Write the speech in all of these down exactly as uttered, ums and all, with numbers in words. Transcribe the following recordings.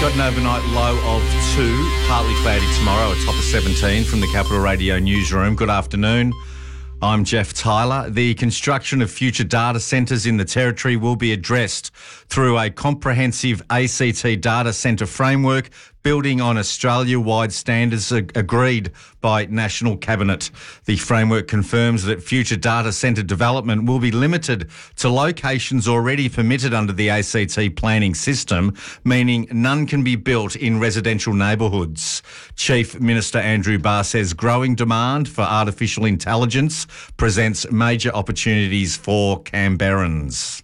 Got an overnight low of two, partly cloudy tomorrow, a top of seventeen from the Capital Radio newsroom. Good afternoon. I'm Jeff Tyler. The construction of future data centres in the Territory will be addressed through a comprehensive A C T data centre framework building on Australia-wide standards ag- agreed by National Cabinet. The framework confirms that future data centre development will be limited to locations already permitted under the A C T planning system, meaning none can be built in residential neighbourhoods. Chief Minister Andrew Barr says growing demand for artificial intelligence presents major opportunities for Canberrans.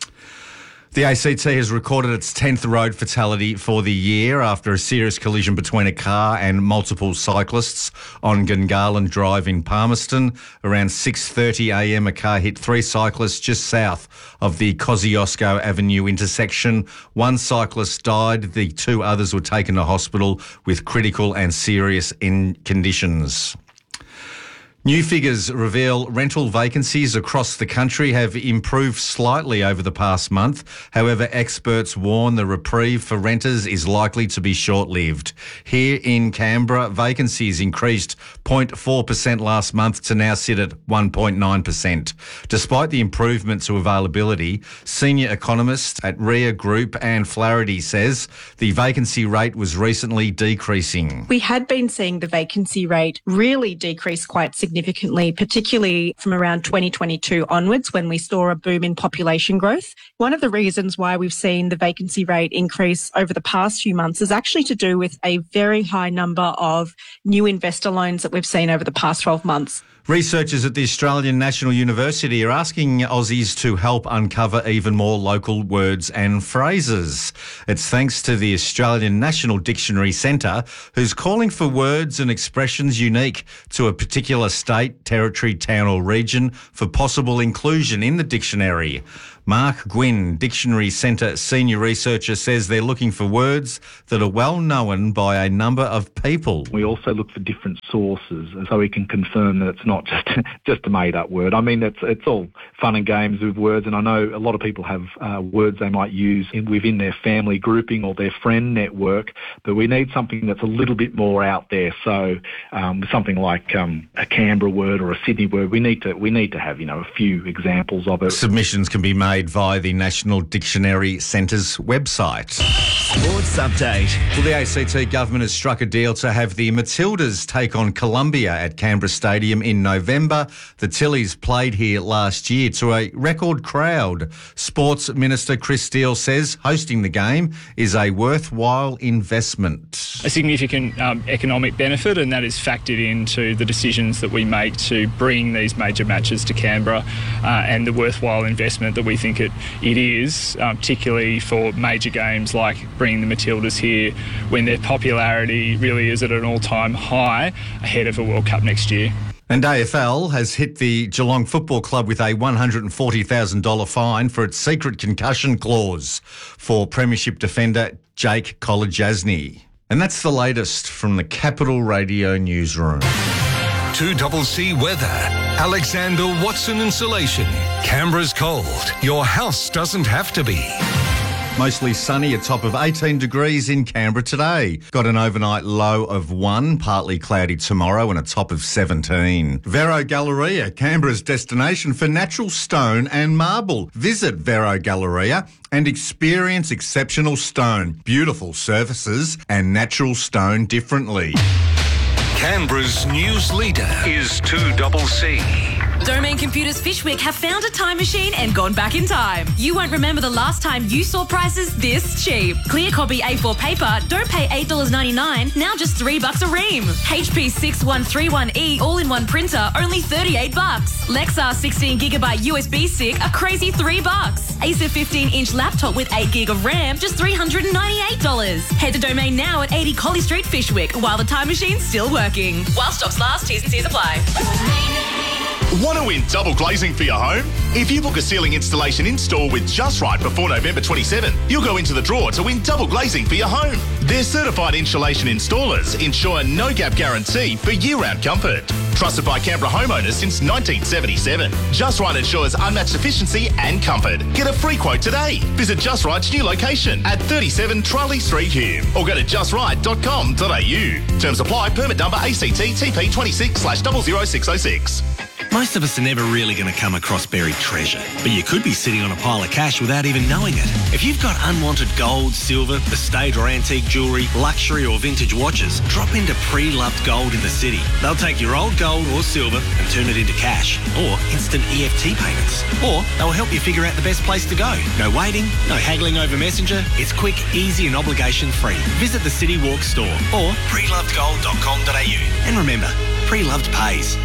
The A C T has recorded its tenth road fatality for the year after a serious collision between a car and multiple cyclists on Gungahlin Drive in Palmerston. Around six thirty a m, a car hit three cyclists just south of the Kosciuszko Avenue intersection. One cyclist died. The two others were taken to hospital with critical and serious in conditions. New figures reveal rental vacancies across the country have improved slightly over the past month. However, experts warn the reprieve for renters is likely to be short-lived. Here in Canberra, vacancies increased zero point four percent last month to now sit at one point nine percent. Despite the improvement to availability, senior economist at R I A Group, Anne Flaherty, says the vacancy rate was recently decreasing. We had been seeing the vacancy rate really decrease quite significantly. significantly, particularly from around twenty twenty-two onwards when we saw a boom in population growth. One of the reasons why we've seen the vacancy rate increase over the past few months is actually to do with a very high number of new investor loans that we've seen over the past twelve months. Researchers at the Australian National University are asking Aussies to help uncover even more local words and phrases. It's thanks to the Australian National Dictionary Centre, who's calling for words and expressions unique to a particular state, territory, town or region for possible inclusion in the dictionary. Mark Gwynn, Dictionary Centre senior researcher, says they're looking for words that are well known by a number of people. We also look for different sources so we can confirm that it's not just just a made-up word. I mean, it's it's all fun and games with words, and I know a lot of people have uh, words they might use in, within their family grouping or their friend network, but we need something that's a little bit more out there. So um, something like um, a Canberra word or a Sydney word, we need to we need to have, you know, a few examples of it. Submissions can be made via the National Dictionary Centre's website. Sports update. Well, the A C T government has struck a deal to have the Matildas take on Columbia at Canberra Stadium in November. The Tillies played here last year to a record crowd. Sports Minister Chris Steele says hosting the game is a worthwhile investment. A significant um, economic benefit, and that is factored into the decisions that we make to bring these major matches to Canberra uh, and the worthwhile investment that we think it, it is, um, particularly for major games like bringing the Matildas here when their popularity really is at an all-time high ahead of a World Cup next year. And A F L has hit the Geelong Football Club with a one hundred forty thousand dollars fine for its secret concussion clause for Premiership defender Jake Kolodjasny. And that's the latest from the Capital Radio newsroom. two C C weather. Alexander Watson Insulation. Canberra's cold. Your house doesn't have to be. Mostly sunny, a top of eighteen degrees in Canberra today. Got an overnight low of one, partly cloudy tomorrow and a top of seventeen. Vero Galleria, Canberra's destination for natural stone and marble. Visit Vero Galleria and experience exceptional stone, beautiful surfaces and natural stone differently. Canberra's news leader is two C C. Domain Computers Fishwick have found a time machine and gone back in time. You won't remember the last time you saw prices this cheap. Clear copy A four paper, don't pay eight dollars ninety-nine, now just three bucks a ream. H P six one three one E all-in-one printer, only thirty-eight bucks. Lexar sixteen gigabyte U S B stick, a crazy three bucks. Acer fifteen inch laptop with eight gig of RAM, just three hundred ninety-eight dollars. Head to Domain now at eighty Collie Street, Fishwick, while the time machine's still working. While stocks last, T's and C's apply. Want to win double glazing for your home? If you book a ceiling installation in-store with Just Right before November twenty-seventh, you'll go into the draw to win double glazing for your home. Their certified insulation installers ensure no-gap guarantee for year-round comfort. Trusted by Canberra homeowners since nineteen seventy-seven. Just Right ensures unmatched efficiency and comfort. Get a free quote today. Visit Just Right's new location at thirty-seven Charlie Street, Hume, or go to just right dot com dot a u. Terms apply. Permit number A C T T P twenty-six slash zero zero six zero six. Most of us are never really going to come across buried treasure, but you could be sitting on a pile of cash without even knowing it. If you've got unwanted gold, silver, estate or antique jewellery, luxury or vintage watches, drop into Pre-Loved Gold in the city. They'll take your old gold or silver and turn it into cash or instant E F T payments. Or they'll help you figure out the best place to go. No waiting, no haggling over Messenger. It's quick, easy and obligation-free. Visit the City Walk store or pre loved gold dot com dot a u. And remember, Pre-Loved pays.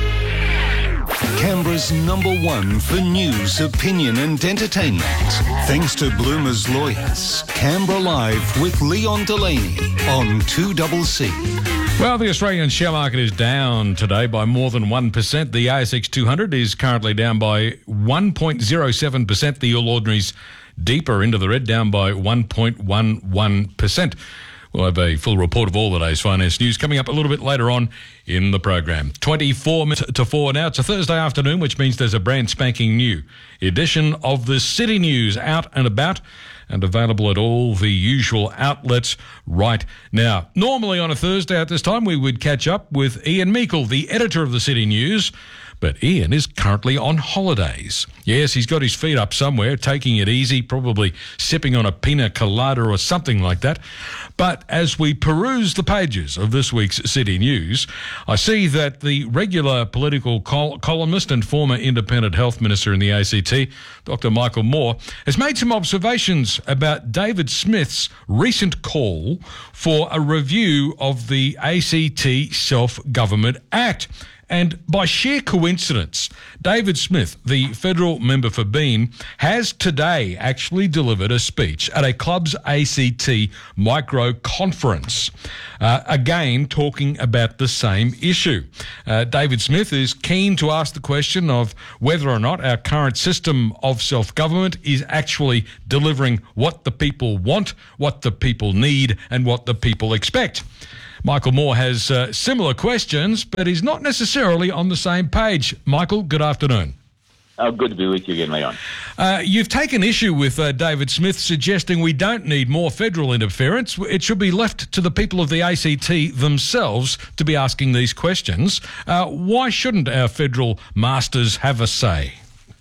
Canberra's number one for news, opinion and entertainment. Thanks to Bloomer's Lawyers. Canberra Live with Leon Delaney on two C C. Well, the Australian share market is down today by more than one percent. The A S X two hundred is currently down by one point zero seven percent. The All Ordinaries deeper into the red, down by one point one one percent. We'll have a full report of all the day's finance news coming up a little bit later on in the program. twenty-four minutes to four now. It's a Thursday afternoon, which means there's a brand spanking new edition of the City News out and about and available at all the usual outlets right now. Normally on a Thursday at this time, we would catch up with Ian Meikle, the editor of the City News. But Ian is currently on holidays. Yes, he's got his feet up somewhere, taking it easy, probably sipping on a pina colada or something like that. But as we peruse the pages of this week's City News, I see that the regular political col- columnist and former independent health minister in the A C T, Doctor Michael Moore, has made some observations about David Smith's recent call for a review of the A C T Self-Government Act. And by sheer coincidence, David Smith, the federal member for Bean, has today actually delivered a speech at a Club's A C T micro conference, uh, again talking about the same issue. Uh, David Smith is keen to ask the question of whether or not our current system of self-government is actually delivering what the people want, what the people need, and what the people expect. Michael Moore has uh, similar questions, but he's not necessarily on the same page. Michael, good afternoon. Oh, good to be with you again, Leon. Uh, you've taken issue with uh, David Smith suggesting we don't need more federal interference. It should be left to the people of the A C T themselves to be asking these questions. Uh, why shouldn't our federal masters have a say?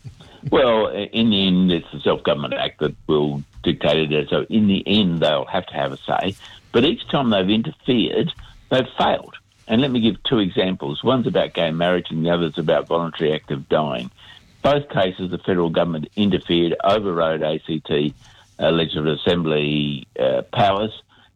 Well, in the end, it's the Self-Government Act that will dictate it. So in the end, they'll have to have a say. But each time they've interfered, they've failed. And let me give two examples. One's about gay marriage and the other's about voluntary act of dying. Both cases, the federal government interfered, overrode A C T uh, Legislative Assembly uh, powers,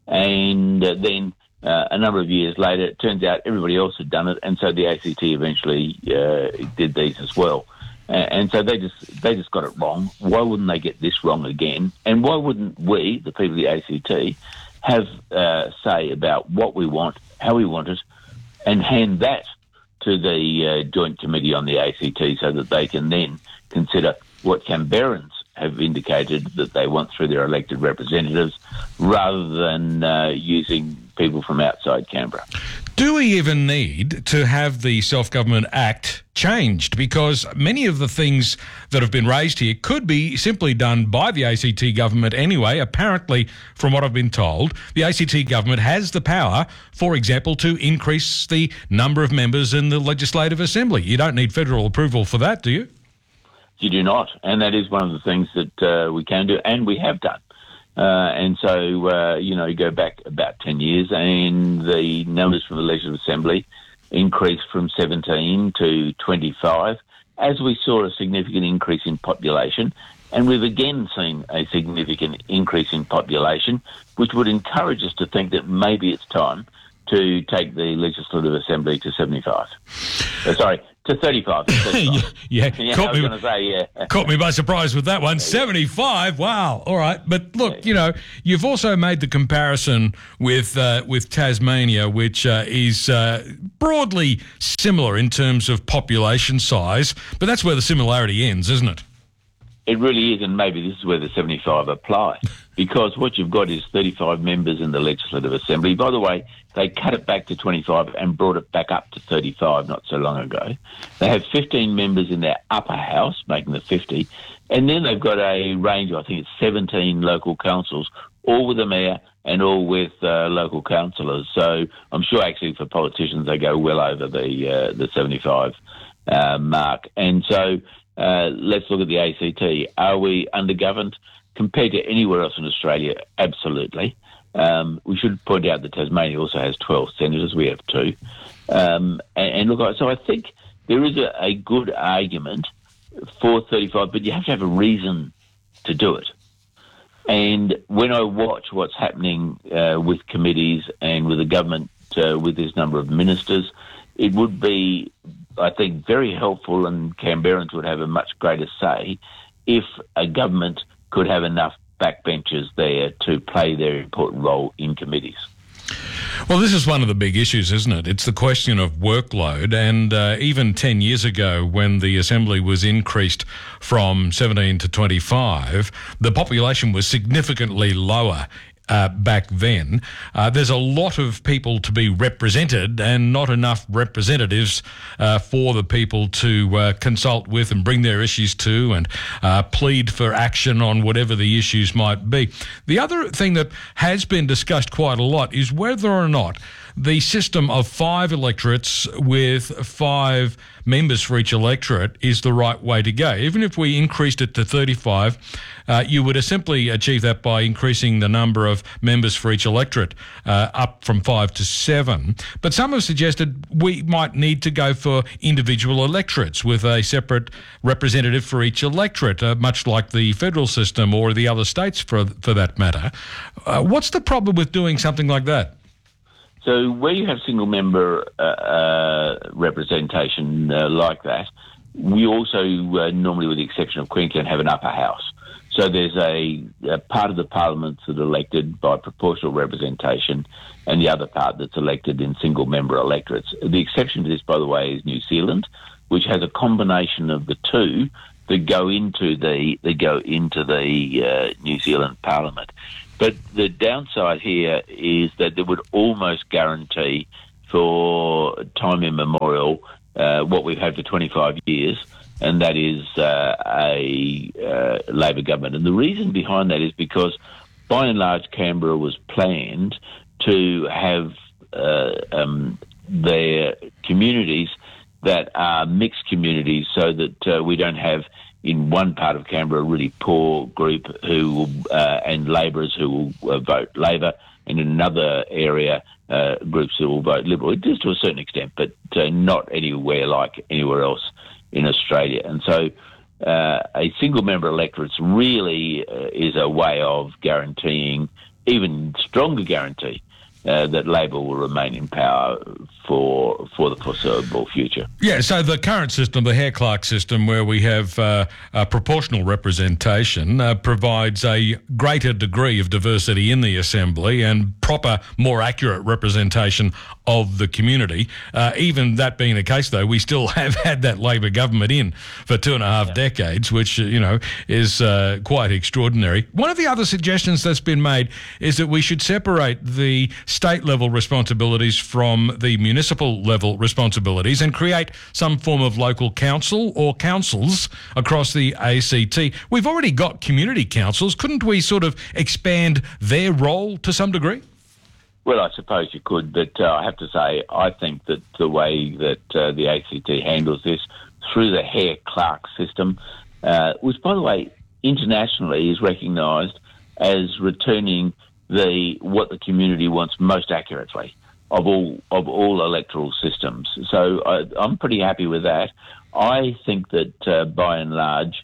and uh, then uh, a number of years later, it turns out everybody else had done it, and so the A C T eventually uh, did these as well. Uh, and so they just they just got it wrong. Why wouldn't they get this wrong again? And why wouldn't we, the people of the A C T, have uh, say about what we want, how we want it, and hand that to the uh, Joint Committee on the A C T so that they can then consider what Canberrans have indicated that they want through their elected representatives rather than uh, using people from outside Canberra. Do we even need to have the Self-Government Act changed? Because many of the things that have been raised here could be simply done by the A C T government anyway. Apparently, from what I've been told, the A C T government has the power, for example, to increase the number of members in the Legislative Assembly. You don't need federal approval for that, do you? You do not, and that is one of the things that uh, we can do, and we have done. Uh, and so, uh, you know, you go back about ten years and the numbers from the Legislative Assembly increased from seventeen to twenty-five as we saw a significant increase in population. And we've again seen a significant increase in population, which would encourage us to think that maybe it's time to take the Legislative Assembly to seventy-five. Uh, sorry, to thirty-five. To thirty-five. yeah, yeah, caught I was me. going to say, yeah. Caught me by surprise with that one. seventy-five. Wow. All right, but look, you know, you've also made the comparison with uh, with Tasmania, which uh, is uh, broadly similar in terms of population size, but that's where the similarity ends, isn't it? It really is, and maybe this is where the seventy-five apply, because what you've got is thirty-five members in the Legislative Assembly. By the way, they cut it back to twenty-five and brought it back up to thirty-five not so long ago. They have fifteen members in their upper house, making the fifty, and then they've got a range of, I think it's seventeen local councils, all with a mayor and all with uh, local councillors. So I'm sure actually for politicians they go well over the uh, the seventy-five uh, mark. And so uh, let's look at the A C T. Are we undergoverned? Compared to anywhere else in Australia, absolutely. Um, we should point out that Tasmania also has twelve senators. We have two. Um, and, and look, so I think there is a, a good argument for thirty-five, but you have to have a reason to do it. And when I watch what's happening uh, with committees and with the government uh, with this number of ministers, it would be, I think, very helpful, and Canberrans would have a much greater say if a government could have enough backbenchers there to play their important role in committees. Well, this is one of the big issues, isn't it? It's the question of workload. And uh, even ten years ago, when the Assembly was increased from seventeen to twenty-five, the population was significantly lower Uh, back then. Uh, there's a lot of people to be represented and not enough representatives uh, for the people to uh, consult with and bring their issues to and uh, plead for action on whatever the issues might be. The other thing that has been discussed quite a lot is whether or not the system of five electorates with five members for each electorate is the right way to go. Even if we increased it to thirty-five, uh, you would simply achieve that by increasing the number of members for each electorate uh, up from five to seven. But some have suggested we might need to go for individual electorates with a separate representative for each electorate, uh, much like the federal system or the other states for, for that matter. Uh, what's the problem with doing something like that? So where you have single-member uh, uh, representation uh, like that, we also uh, normally, with the exception of Queensland, have an upper house. So there's a, a part of the parliament that's elected by proportional representation and the other part that's elected in single-member electorates. The exception to this, by the way, is New Zealand, which has a combination of the two that go into the, that go into the uh, New Zealand parliament. But the downside here is that it would almost guarantee for time immemorial uh, what we've had for twenty-five years, and that is uh, a uh, Labor government. And the reason behind that is because, by and large, Canberra was planned to have uh, um, their communities that are mixed communities so that uh, we don't have in one part of Canberra a really poor group who will, uh, and labourers who will uh, vote Labor, and in another area uh, groups who will vote Liberal. It is to a certain extent, but uh, not anywhere like anywhere else in Australia. And so uh, a single-member electorate really uh, is a way of guaranteeing, even stronger guarantee, Uh, that Labor will remain in power for for the foreseeable future. Yeah, so the current system, the Hare-Clark system, where we have uh, a proportional representation, uh, provides a greater degree of diversity in the Assembly and proper, more accurate representation of the community. Uh, even that being the case, though, we still have had that Labor government in for two and a half yeah. decades, which, you know, is uh, quite extraordinary. One of the other suggestions that's been made is that we should separate the state-level responsibilities from the municipal-level responsibilities and create some form of local council or councils across the A C T. We've already got community councils. Couldn't we sort of expand their role to some degree? Well, I suppose you could, but uh, I have to say, I think that the way that uh, the A C T handles this through the Hare-Clark system, uh, which, by the way, internationally is recognised as returning the what the community wants most accurately of all of all electoral systems. So I, I'm pretty happy with that. I think that uh, by and large,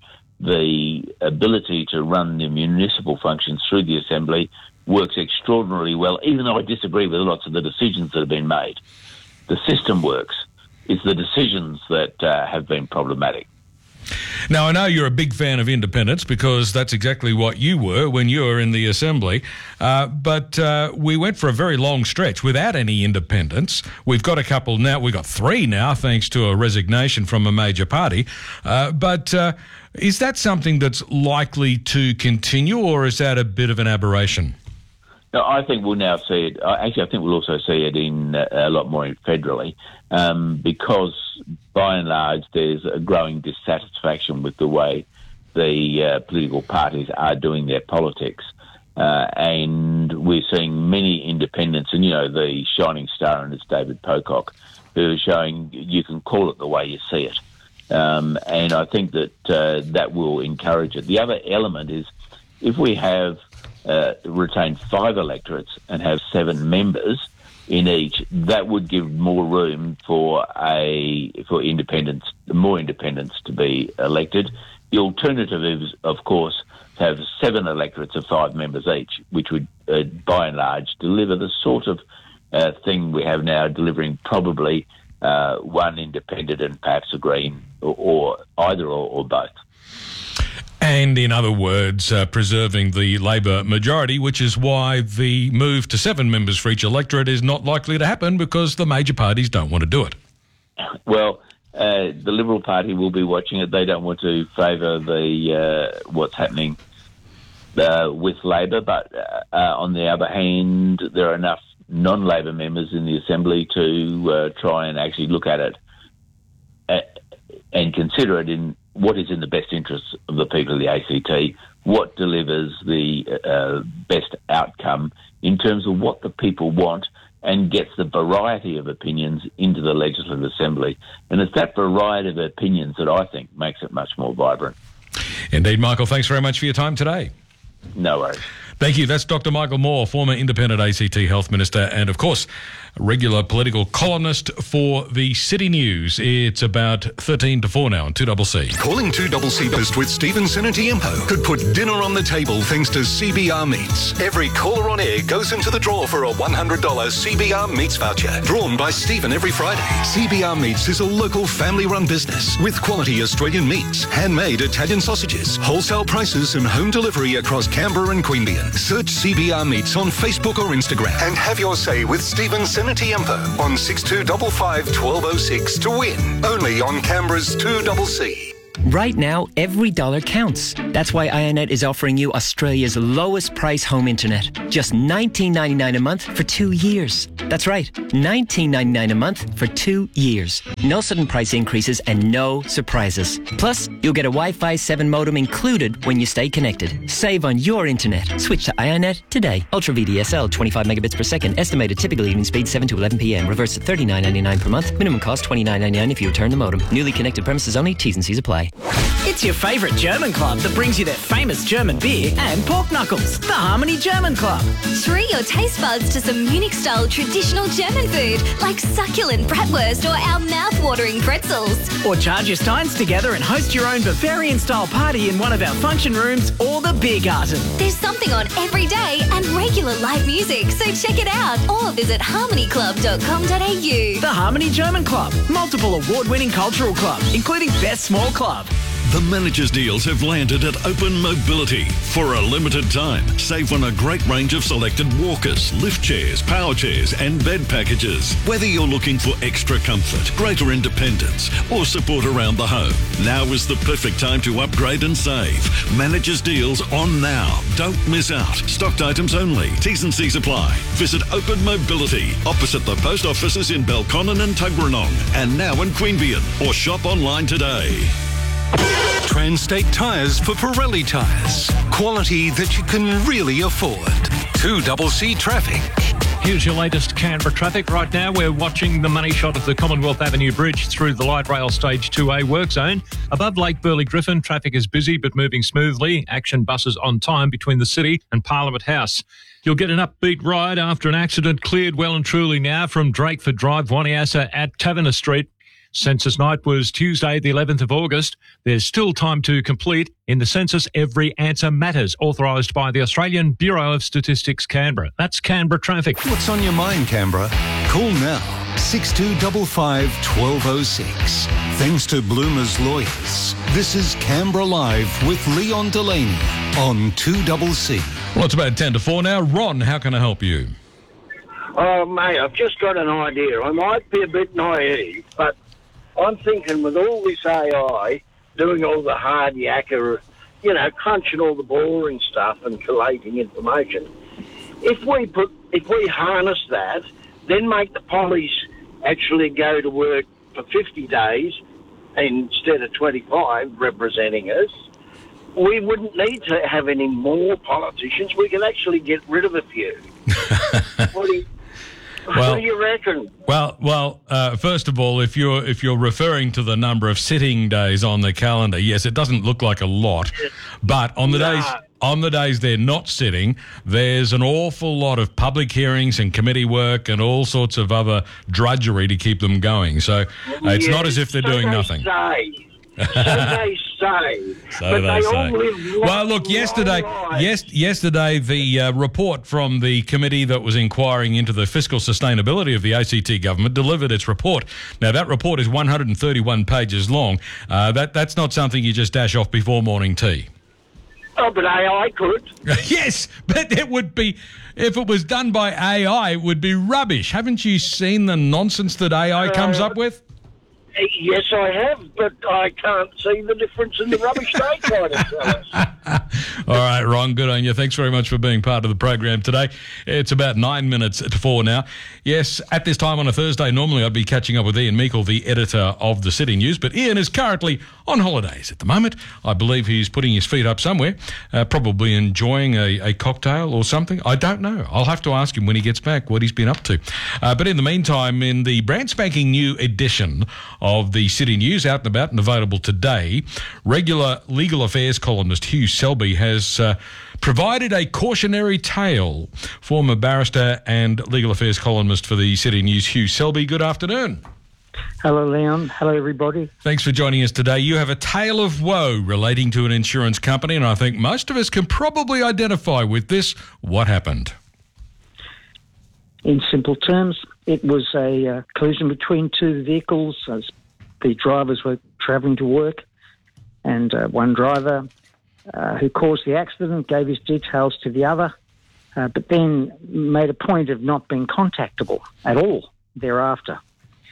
the ability to run the municipal functions through the Assembly works extraordinarily well, even though I disagree with lots of the decisions that have been made. The system works. It's the decisions that uh, have been problematic. Now, I know you're a big fan of independence because that's exactly what you were when you were in the Assembly. Uh, but uh, we went for a very long stretch without any independence. We've got a couple now. We've got three now, thanks to a resignation from a major party. Uh, but uh, is that something that's likely to continue, or is that a bit of an aberration? No, I think we'll now see it. Actually, I think we'll also see it in uh, a lot more federally, um, because by and large there's a growing dissatisfaction with the way the uh, political parties are doing their politics, uh, and we're seeing many independents, and you know the shining star in it's David Pocock, who is showing you can call it the way you see it, um, and I think that uh, that will encourage it. The other element is if we have Uh, retain five electorates and have seven members in each, that would give more room for a for independents, more independents to be elected. The alternative is, of course, to have seven electorates of five members each, which would, uh, by and large, deliver the sort of uh, thing we have now, delivering probably uh, one independent and perhaps a Green, or, or either or, or both. And in other words, uh, preserving the Labor majority, which is why the move to seven members for each electorate is not likely to happen because the major parties don't want to do it. Well, uh, the Liberal Party will be watching it. They don't want to favour the uh, what's happening uh, with Labor, but uh, uh, on the other hand, there are enough non-Labor members in the Assembly to uh, try and actually look at it uh, and consider it in what is in the best interests of the people of the A C T, what delivers the uh, best outcome in terms of what the people want and gets the variety of opinions into the Legislative Assembly. And it's that variety of opinions that I think makes it much more vibrant. Indeed, Michael, thanks very much for your time today. No worries. Thank you. That's Doctor Michael Moore, former independent A C T Health Minister and, of course, regular political columnist for the City News. It's about thirteen to four now on two C C. Calling two C C Boost with Stephen Sinatiempo could put dinner on the table thanks to C B R Meats. Every caller on air goes into the draw for a one hundred dollars C B R Meats voucher, drawn by Stephen every Friday. C B R Meats is a local family-run business with quality Australian meats, handmade Italian sausages, wholesale prices and home delivery across Canberra and Queanbeyan. Search C B R Meats on Facebook or Instagram and have your say with Stephen Sinatiempo on six two five five, one two zero six to win. Only on Canberra's two C C. Right now, every dollar counts. That's why iiNet is offering you Australia's lowest price home internet. Just nineteen ninety-nine a month for two years. That's right, nineteen ninety-nine a month for two years. No sudden price increases and no surprises. Plus, you'll get a Wi-Fi seven modem included when you stay connected. Save on your internet. Switch to iiNet today. Ultra V D S L, twenty-five megabits per second. Estimated typical evening speed seven to eleven p.m. Reverse at thirty-nine ninety-nine per month. Minimum cost twenty-nine ninety-nine if you return the modem. Newly connected premises only. T's and C's apply. It's your favourite German club that brings you their famous German beer and pork knuckles. The Harmony German Club. Treat your taste buds to some Munich-style traditional German food like succulent bratwurst or our mouth-watering pretzels. Or charge your steins together and host your own Bavarian-style party in one of our function rooms or the beer garden. There's something on every day and regular live music, so check it out or visit harmony club dot com dot a u. The Harmony German Club. Multiple award-winning cultural club, including Best Small Club. The managers' deals have landed at Open Mobility. For a limited time, save on a great range of selected walkers, lift chairs, power chairs and bed packages. Whether you're looking for extra comfort, greater independence or support around the home, now is the perfect time to upgrade and save. Managers' deals on now. Don't miss out. Stocked items only. T's and C's apply. Visit Open Mobility opposite the post offices in Belconnen and Tuggeranong and now in Queanbeyan, or shop online today. Transtate Tyres for Pirelli Tyres. Quality that you can really afford. two C C traffic. Here's your latest Canberra traffic. Right now, we're watching the money shot of the Commonwealth Avenue Bridge through the light rail stage two A work zone. Above Lake Burley Griffin, traffic is busy but moving smoothly. Action buses on time between the city and Parliament House. You'll get an upbeat ride after an accident cleared well and truly now from Drakeford Drive, Waniassa at Taverner Street. Census night was Tuesday, the eleventh of August. There's still time to complete. In the census, every answer matters, authorised by the Australian Bureau of Statistics, Canberra. That's Canberra traffic. What's on your mind, Canberra? Call now. six two five five, one two zero six. Thanks to Bloomer's Lawyers. This is Canberra Live with Leon Delaney on two C C. Well, it's about ten to four now. Ron, how can I help you? Oh, mate, I've just got an idea. I might be a bit naive, but I'm thinking with all this A I doing all the hard yakka, you know, crunching all the boring stuff and collating information, if we put, if we harness that, then make the police actually go to work for fifty days instead of twenty-five representing us, we wouldn't need to have any more politicians. We can actually get rid of a few. What do you, Well, what do you reckon? Well, well. Uh, first of all, if you're if you're referring to the number of sitting days on the calendar, yes, it doesn't look like a lot, but on the Nah. days on the days they're not sitting, there's an awful lot of public hearings and committee work and all sorts of other drudgery to keep them going. So uh, it's Yeah, not as if they're so doing they nothing. Say. So they say. So but they they say. all live long, Well, look, yesterday, long yes, yesterday, the uh, report from the committee that was inquiring into the fiscal sustainability of the A C T government delivered its report. Now, that report is one hundred thirty-one pages long. Uh, that that's not something you just dash off before morning tea. Oh, but A I could. Yes, but it would be, if it was done by A I, it would be rubbish. Haven't you seen the nonsense that A I comes Uh, up with? Yes, I have, but I can't see the difference in the rubbish they try to tell us. All right, Ron, good on you. Thanks very much for being part of the program today. It's about nine minutes to four now. Yes, at this time on a Thursday, normally I'd be catching up with Ian Meikle, the editor of the City News, but Ian is currently on holidays at the moment. I believe he's putting his feet up somewhere, uh, probably enjoying a, a cocktail or something. I don't know. I'll have to ask him when he gets back what he's been up to. Uh, but in the meantime, in the brand spanking new edition of the City News, out and about and available today, regular legal affairs columnist Hugh Selby has uh, provided a cautionary tale. Former barrister and legal affairs columnist for the City News, Hugh Selby, good afternoon. Hello, Leon. Hello, everybody. Thanks for joining us today. You have a tale of woe relating to an insurance company, and I think most of us can probably identify with this. What happened? In simple terms, it was a uh, collision between two vehicles as the drivers were travelling to work, and uh, one driver uh, who caused the accident gave his details to the other, uh, but then made a point of not being contactable at all thereafter.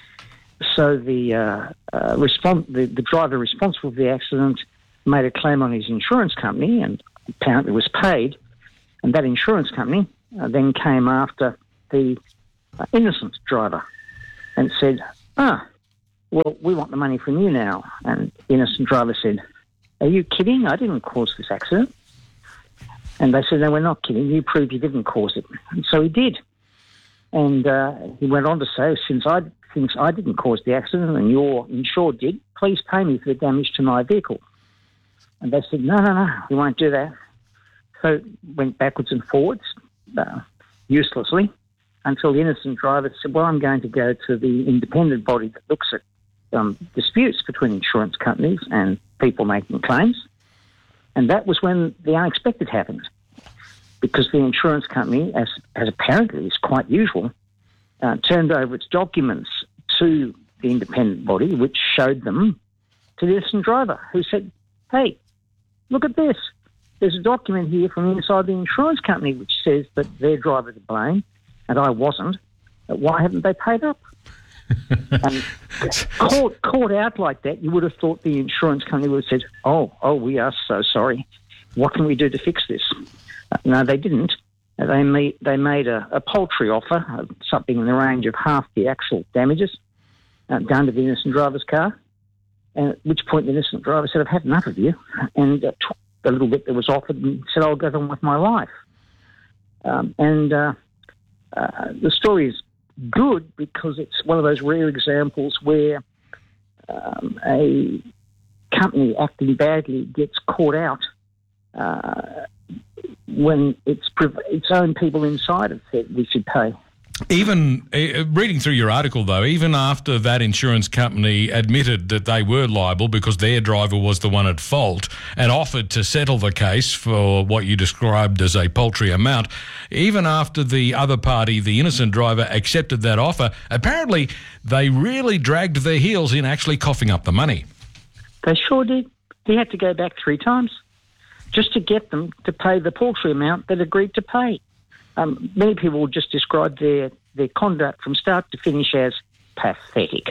So the, uh, uh, respons- the, the driver responsible for the accident made a claim on his insurance company and apparently was paid, and that insurance company uh, then came after the uh, innocent driver and said, ah, well, we want the money from you now. And the innocent driver said, are you kidding? I didn't cause this accident. And they said, no, we're not kidding. You proved you didn't cause it. And so he did. And uh, he went on to say, since I, since I didn't cause the accident and your insured did, please pay me for the damage to my vehicle. And they said, no, no, no, we won't do that. So went backwards and forwards, uh, uselessly, until the innocent driver said, well, I'm going to go to the independent body that looks at um, disputes between insurance companies and people making claims. And that was when the unexpected happened, because the insurance company, as, as apparently is quite usual, uh, turned over its documents to the independent body, which showed them to the innocent driver, who said, hey, look at this. There's a document here from inside the insurance company which says that their driver to blame, and I wasn't. Why haven't they paid up? And caught, caught out like that, you would have thought the insurance company would have said, oh, oh, we are so sorry. What can we do to fix this? Uh, no, they didn't. Uh, they made, they made a, a paltry offer, uh, something in the range of half the actual damages, uh, down to the innocent driver's car, and at which point the innocent driver said, I've had enough of you, and uh, took the little bit that was offered and said, I'll go on with my life. Um, and uh, uh, the story is good because it's one of those rare examples where um, a company acting badly gets caught out uh, when its its own people inside have said we should pay. Even uh, reading through your article, though, even after that insurance company admitted that they were liable because their driver was the one at fault and offered to settle the case for what you described as a paltry amount, even after the other party, the innocent driver, accepted that offer, apparently they really dragged their heels in actually coughing up the money. They sure did. He had to go back three times just to get them to pay the paltry amount they'd agreed to pay. Um, many people will just describe their, their conduct from start to finish as pathetic.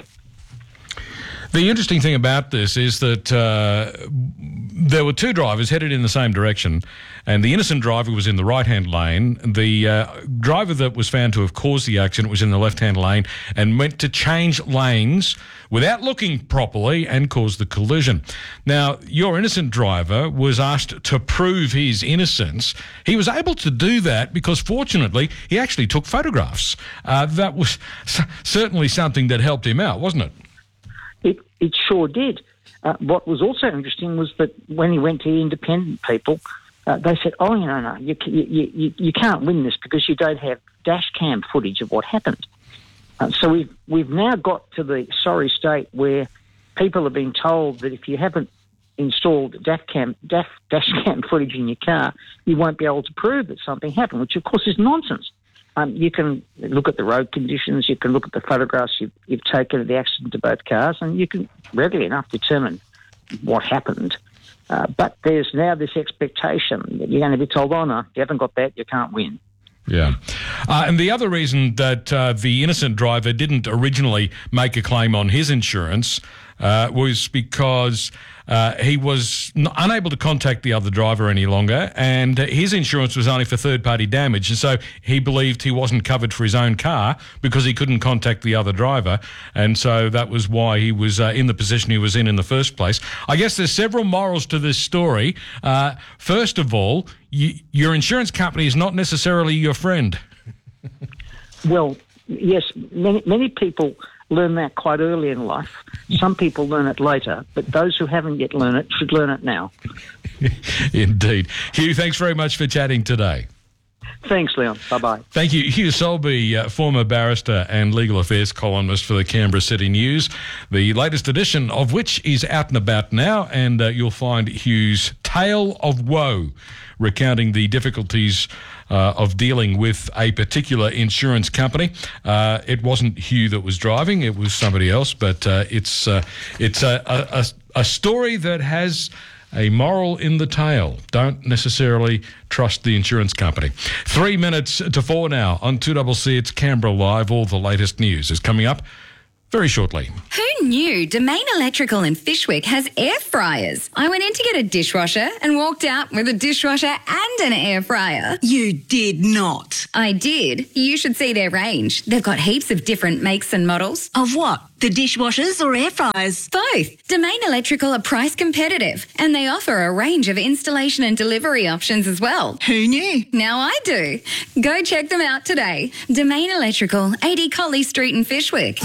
The interesting thing about this is that uh, there were two drivers headed in the same direction, and the innocent driver was in the right-hand lane. The uh, driver that was found to have caused the accident was in the left-hand lane and went to change lanes without looking properly and caused the collision. Now, your innocent driver was asked to prove his innocence. He was able to do that because, fortunately, he actually took photographs. Uh, that was c- certainly something that helped him out, wasn't it? It, it sure did. Uh, what was also interesting was that when he went to the independent people, uh, they said, oh, no, no, you, you, you, you can't win this because you don't have dash cam footage of what happened. Uh, so we've, we've now got to the sorry state where people have been told that if you haven't installed dash cam, dash, dash cam footage in your car, you won't be able to prove that something happened, which, of course, is nonsense. Um, you can look at the road conditions, you can look at the photographs you've, you've taken of the accident to both cars, and you can readily enough determine what happened. Uh, but there's now this expectation that you're going to be told, oh, no, you haven't got that, you can't win. Yeah. Uh, and the other reason that uh, the innocent driver didn't originally make a claim on his insurance uh, was because uh, he was n- unable to contact the other driver any longer, and his insurance was only for third-party damage. And so he believed he wasn't covered for his own car because he couldn't contact the other driver. And so that was why he was uh, in the position he was in in the first place. I guess there's several morals to this story. Uh, first of all, y- your insurance company is not necessarily your friend. Well, yes, many, many people learn that quite early in life. Some people learn it later, but those who haven't yet learned it should learn it now. Indeed. Hugh, thanks very much for chatting today. Thanks, Leon. Bye-bye. Thank you. Hugh Selby, uh, former barrister and legal affairs columnist for the Canberra City News, the latest edition of which is out and about now, and uh, you'll find Hugh's tale of woe, recounting the difficulties uh, of dealing with a particular insurance company. Uh, it wasn't Hugh that was driving, it was somebody else, but uh, it's uh, it's a, a, a story that has a moral in the tale. Don't necessarily trust the insurance company. Three minutes to four now on two C C. It's Canberra Live. All the latest news is coming up very shortly. Who knew Domain Electrical in Fishwick has air fryers? I went in to get a dishwasher and walked out with a dishwasher and an air fryer. You did not. I did. You should see their range. They've got heaps of different makes and models. Of what? The dishwashers or air fryers? Both. Domain Electrical are price competitive and they offer a range of installation and delivery options as well. Who knew? Now I do. Go check them out today. Domain Electrical, eighty Colley Street in Fishwick.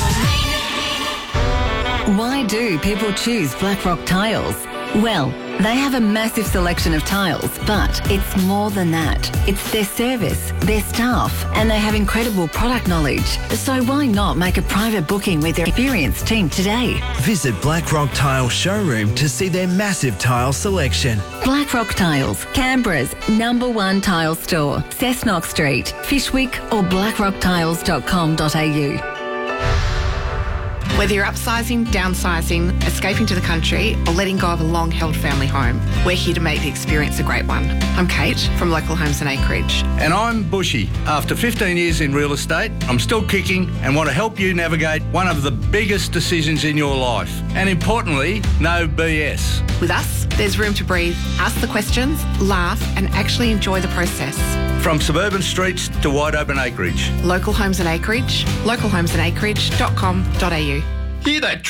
Why do people choose Blackrock Tiles? Well, they have a massive selection of tiles, but it's more than that. It's their service, their staff, and they have incredible product knowledge. So why not make a private booking with their experienced team today? Visit Blackrock Tile Showroom to see their massive tile selection. Blackrock Tiles, Canberra's number one tile store. Cessnock Street, Fishwick or blackrock tiles dot com dot a u. Whether you're upsizing, downsizing, escaping to the country, or letting go of a long-held family home, we're here to make the experience a great one. I'm Kate from Local Homes and Acreage. And I'm Bushy. After fifteen years in real estate, I'm still kicking and want to help you navigate one of the biggest decisions in your life. And importantly, no B S. With us, there's room to breathe, ask the questions, laugh, and actually enjoy the process. From suburban streets to wide open acreage. Local Homes and Acreage, local homes and acreage dot com dot a u. Hear that drip?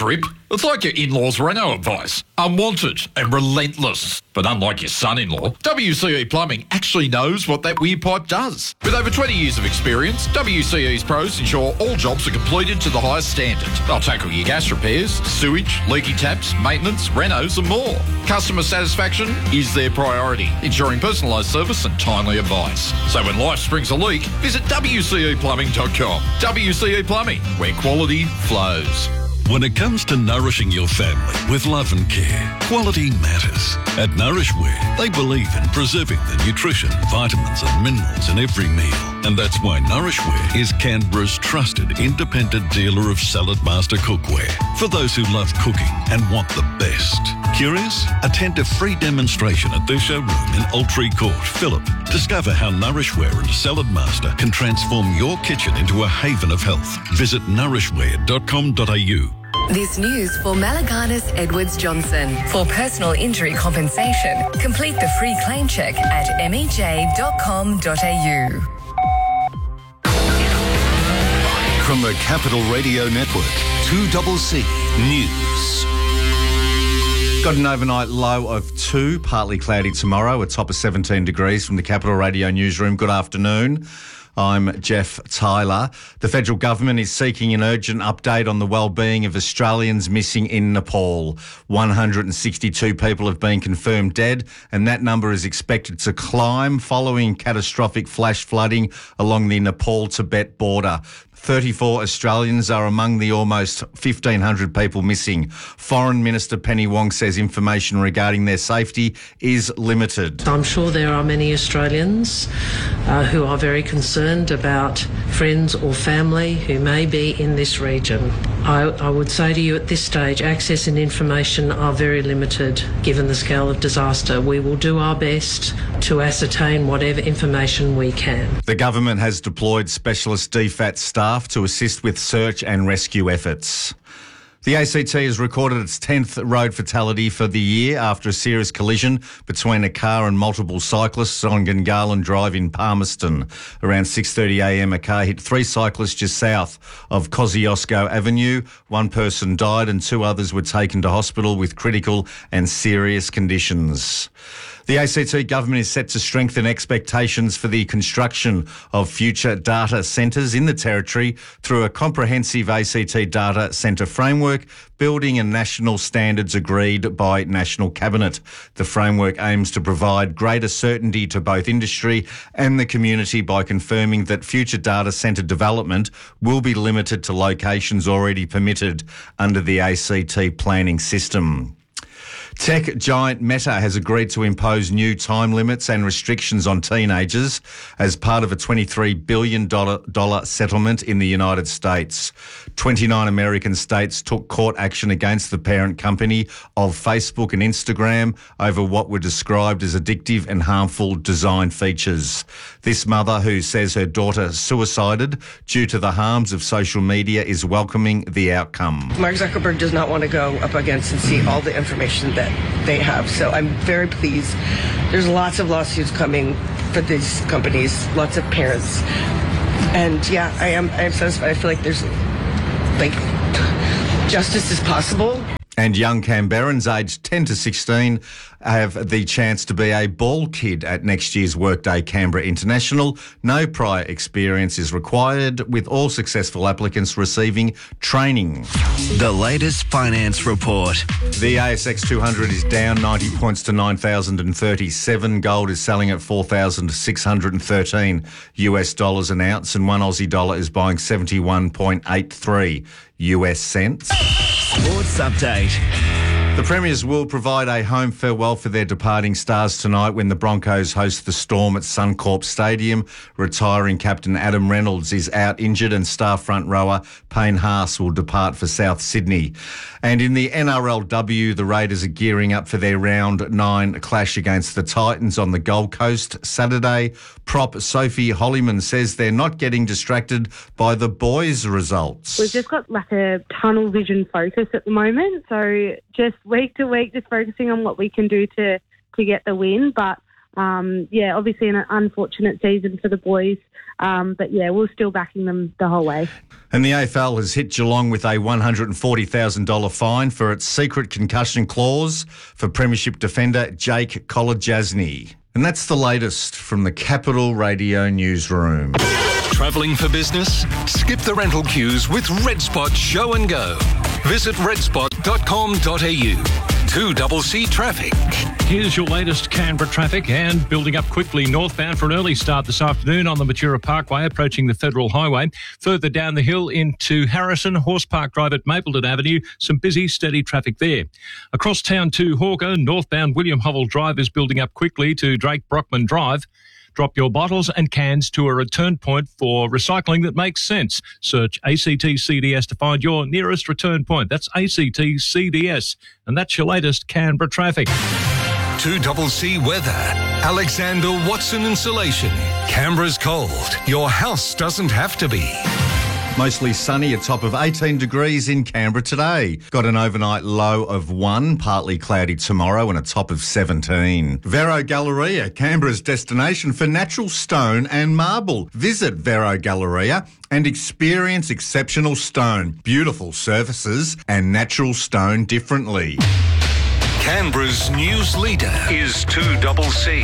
It's like your in-laws' Renault advice. Unwanted and relentless. But unlike your son-in-law, W C E Plumbing actually knows what that weird pipe does. With over twenty years of experience, W C E's pros ensure all jobs are completed to the highest standard. They'll tackle your gas repairs, sewage, leaky taps, maintenance, renos and more. Customer satisfaction is their priority, ensuring personalised service and timely advice. So when life springs a leak, visit W C E plumbing dot com. W C E Plumbing, where quality flows. When it comes to nourishing your family with love and care, quality matters. At Nourishware, they believe in preserving the nutrition, vitamins and minerals in every meal. And that's why Nourishware is Canberra's trusted independent dealer of Salad Master cookware for those who love cooking and want the best. Curious? Attend a free demonstration at their showroom in Altree Court, Phillip. Discover how Nourishware and Salad Master can transform your kitchen into a haven of health. Visit nourishware dot com dot a u. This news for Malaganas Edwards Johnson. For personal injury compensation, complete the free claim check at m e j dot com dot a u. From the Capital Radio Network, two C C News. Got an overnight low of two, partly cloudy tomorrow, a top of seventeen degrees from the Capital Radio newsroom. Good afternoon. I'm Jeff Tyler. The federal government is seeking an urgent update on the well-being of Australians missing in Nepal. one hundred sixty-two people have been confirmed dead, and that number is expected to climb following catastrophic flash flooding along the Nepal-Tibet border. thirty-four Australians are among the almost fifteen hundred people missing. Foreign Minister Penny Wong says information regarding their safety is limited. I'm sure there are many Australians uh, who are very concerned about friends or family who may be in this region. I, I would say to you at this stage, access and information are very limited given the scale of disaster. We will do our best to ascertain whatever information we can. The government has deployed specialist D FAT staff to assist with search and rescue efforts. The A C T has recorded its tenth road fatality for the year after a serious collision between a car and multiple cyclists on Gungahlin Drive in Palmerston. Around six thirty a m, a car hit three cyclists just south of Kosciuszko Avenue. One person died and two others were taken to hospital with critical and serious conditions. The A C T government is set to strengthen expectations for the construction of future data centres in the Territory through a comprehensive A C T data centre framework, building and national standards agreed by National Cabinet. The framework aims to provide greater certainty to both industry and the community by confirming that future data centre development will be limited to locations already permitted under the A C T planning system. Tech giant Meta has agreed to impose new time limits and restrictions on teenagers as part of a twenty-three billion dollars settlement in the United States. twenty-nine American states took court action against the parent company of Facebook and Instagram over what were described as addictive and harmful design features. This mother, who says her daughter suicided due to the harms of social media, is welcoming the outcome. Mark Zuckerberg does not want to go up against and see all the information that they have. So I'm very pleased. There's lots of lawsuits coming for these companies, lots of parents. And yeah, I am I am satisfied. I feel like there's like justice is possible. And young Canberrans aged ten to sixteen have the chance to be a ball kid at next year's Workday Canberra International. No prior experience is required, with all successful applicants receiving training. The latest finance report. The A S X two hundred is down ninety points to nine thousand thirty-seven. Gold is selling at four thousand six hundred thirteen U S dollars an ounce, and one Aussie dollar is buying seventy-one point eight three U S cents. Sports update. The Premiers will provide a home farewell for their departing stars tonight when the Broncos host the Storm at Suncorp Stadium. Retiring captain Adam Reynolds is out injured, and star front rower Payne Haas will depart for South Sydney. And in the N R L W, the Raiders are gearing up for their round nine clash against the Titans on the Gold Coast Saturday. Prop Sophie Hollyman says they're not getting distracted by the boys' results. We've just got like a tunnel vision focus at the moment, so just week to week, just focusing on what we can do to, to get the win. But um, yeah, obviously an unfortunate season for the boys. Um, but, yeah, we're still backing them the whole way. And the A F L has hit Geelong with a one hundred forty thousand dollars fine for its secret concussion clause for Premiership defender Jake Kolodjasny. And that's the latest from the Capital Radio newsroom. Travelling for business? Skip the rental queues with Red Spot Show and Go. Visit red spot dot com dot a u. two C C traffic. Here's your latest Canberra traffic and building up quickly northbound for an early start this afternoon on the Matura Parkway approaching the Federal Highway. Further down the hill into Harrison, Horse Park Drive at Mapleton Avenue, some busy, steady traffic there. Across town to Hawker, northbound William Hovell Drive is building up quickly to Drake Brockman Drive. Drop your bottles and cans to a return point for recycling that makes sense. Search A C T C D S to find your nearest return point. That's A C T C D S. And that's your latest Canberra traffic. two C C weather. Alexander Watson Insulation. Canberra's cold. Your house doesn't have to be. Mostly sunny, a top of eighteen degrees in Canberra today. Got an overnight low of one, partly cloudy tomorrow and a top of seventeen. Vero Galleria, Canberra's destination for natural stone and marble. Visit Vero Galleria and experience exceptional stone, beautiful surfaces and natural stone differently. Canberra's news leader is two C C.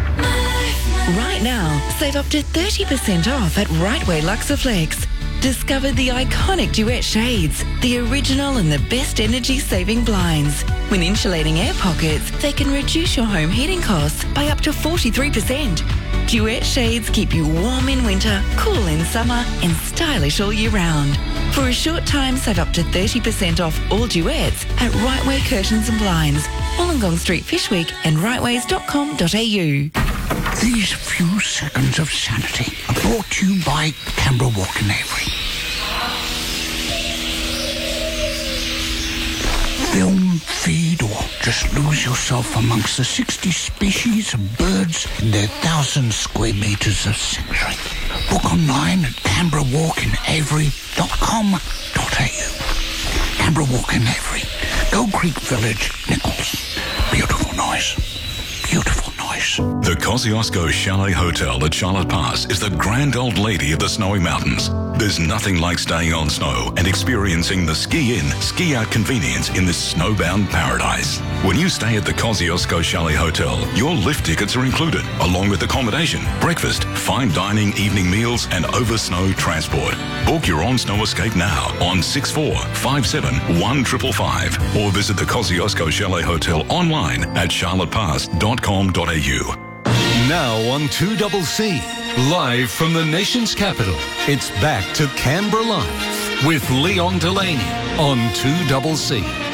Right now, save up to thirty percent off at Rightway Luxaflex. Discover the iconic Duet shades, the original and the best energy-saving blinds. When insulating air pockets, they can reduce your home heating costs by up to forty-three percent. Duet shades keep you warm in winter, cool in summer, and stylish all year round. For a short time, save up to thirty percent off all Duets at Rightway Curtains and Blinds, Wollongong Street, Fishwick, and rightways dot com dot a u. These few seconds of sanity are brought to you by Canberra Walk and Avery. Film, feed, or just lose yourself amongst the sixty species of birds in their thousand square metres of sanctuary. Book online at canberra walk and avery dot com dot a u. Canberra Walk and Avery, Gold Creek Village, Nichols. Beautiful noise. Beautiful noise. The Kosciuszko Chalet Hotel at Charlotte Pass is the grand old lady of the snowy mountains. There's nothing like staying on snow and experiencing the ski-in, ski-out convenience in this snowbound paradise. When you stay at the Kosciuszko Chalet Hotel, your lift tickets are included, along with accommodation, breakfast, fine dining, evening meals, and over-snow transport. Book your on-snow escape now on six four five seven one five five five or visit the Kosciuszko Chalet Hotel online at charlotte pass dot com dot a u. Now on two C C, live from the nation's capital, it's back to Canberra Live with Leon Delaney on two C C.